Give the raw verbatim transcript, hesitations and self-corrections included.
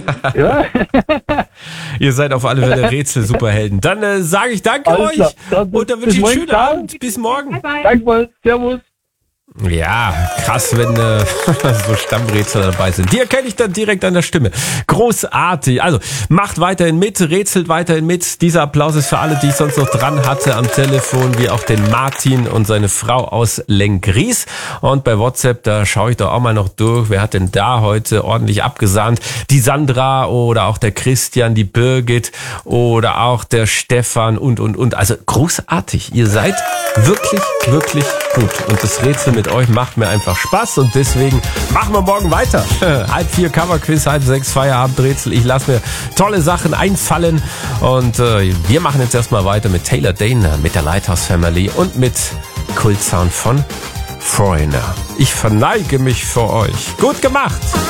Ja. Ihr seid auf alle Fälle Rätsel-Superhelden. Dann äh, sage ich danke Alles euch klar. Dann und dann bis wünsche ich einen morgen. schönen Ciao. Abend. Bis morgen. Bye, bye. Danke mal. Servus. Ja, krass, wenn äh, so Stammrätsel dabei sind. Die erkenne ich dann direkt an der Stimme. Großartig. Also macht weiterhin mit, rätselt weiterhin mit. Dieser Applaus ist für alle, die ich sonst noch dran hatte am Telefon, wie auch den Martin und seine Frau aus Lenggries. Und bei WhatsApp, da schaue ich doch auch mal noch durch. Wer hat denn da heute ordentlich abgesahnt? Die Sandra oder auch der Christian, die Birgit oder auch der Stefan und, und, und. Also großartig. Ihr seid wirklich, wirklich gut. Und das Rätsel mit euch macht mir einfach Spaß und deswegen machen wir morgen weiter. Halb vier Coverquiz, halb sechs Feierabendrätsel. Ich lasse mir tolle Sachen einfallen und äh, wir machen jetzt erstmal weiter mit Taylor Dayne, mit der Lighthouse Family und mit Kultsound von Foreigner. Ich verneige mich vor euch. Gut gemacht!